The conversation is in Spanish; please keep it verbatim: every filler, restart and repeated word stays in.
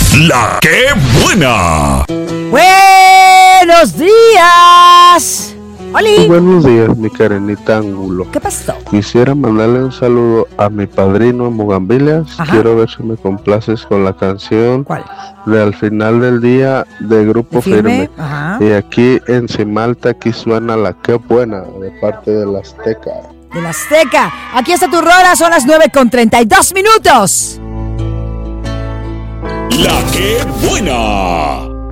La que buena. Buenos días. Oli. Buenos días, mi Karenita Angulo. ¿Qué pasó? Quisiera mandarle un saludo a mi padrino en Bugambilias. Ajá. Quiero ver si me complaces con la canción. ¿Cuál? De Al Final del Día de Grupo Firme. Firme. Ajá. Y aquí en Cimalta, aquí suena La que buena de parte de la Azteca. De la Azteca. Aquí está tu rola, son las nueve con treinta y dos minutos. La que buena.